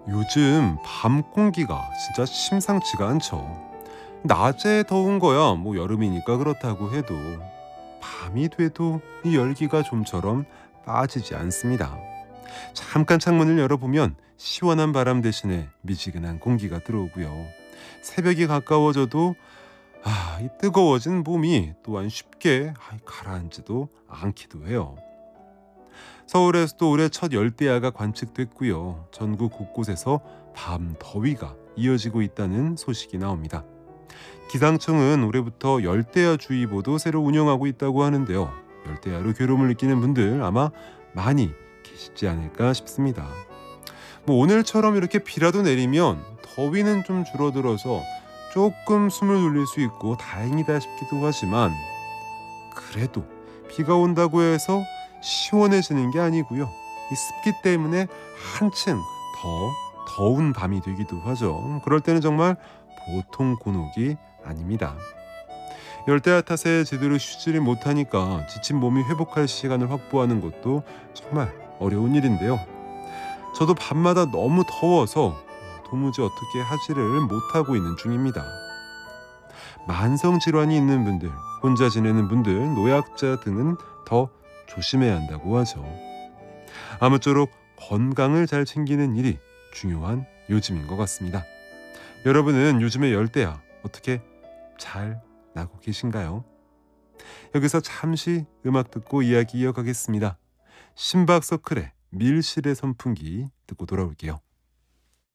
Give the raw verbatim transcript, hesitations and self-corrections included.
요즘 밤 공기가 진짜 심상치가 않죠. 낮에 더운 거야 뭐 여름이니까 그렇다고 해도 밤이 돼도 이 열기가 좀처럼 빠지지 않습니다. 잠깐 창문을 열어보면 시원한 바람 대신에 미지근한 공기가 들어오고요. 새벽이 가까워져도 아, 이 뜨거워진 몸이 또한 쉽게 아, 가라앉지도 않기도 해요. 서울에서도 올해 첫 열대야가 관측됐고요. 전국 곳곳에서 밤 더위가 이어지고 있다는 소식이 나옵니다. 기상청은 올해부터 열대야 주의보도 새로 운영하고 있다고 하는데요. 열대야로 괴로움을 느끼는 분들 아마 많이 계시지 않을까 싶습니다. 뭐 오늘처럼 이렇게 비라도 내리면 더위는 좀 줄어들어서 조금 숨을 돌릴 수 있고 다행이다 싶기도 하지만 그래도 비가 온다고 해서 시원해지는 게 아니고요. 이 습기 때문에 한층 더 더운 밤이 되기도 하죠. 그럴 때는 정말 보통 곤혹이 아닙니다. 열대야 탓에 제대로 쉬지를 못하니까 지친 몸이 회복할 시간을 확보하는 것도 정말 어려운 일인데요. 저도 밤마다 너무 더워서 도무지 어떻게 하지를 못하고 있는 중입니다. 만성질환이 있는 분들, 혼자 지내는 분들, 노약자 등은 더 조심해야 한다고 하죠. 아무쪼록 건강을 잘 챙기는 일이 중요한 요즘인 것 같습니다. 여러분은 요즘의 열대야 어떻게 잘 나고 계신가요? 여기서 잠시 음악 듣고 이야기 이어가겠습니다. 심박서클의 밀실의 선풍기 듣고 돌아올게요.